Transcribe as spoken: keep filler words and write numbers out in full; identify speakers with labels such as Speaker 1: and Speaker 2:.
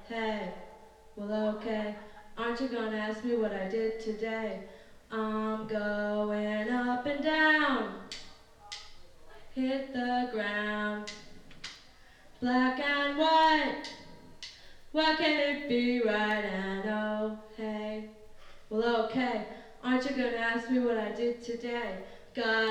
Speaker 1: hey, well okay, aren't you gonna ask me what I did today? I'm going up and down, hit the ground, black and white, why can't it be right? And oh, hey, well okay, aren't you gonna ask me what I did today? God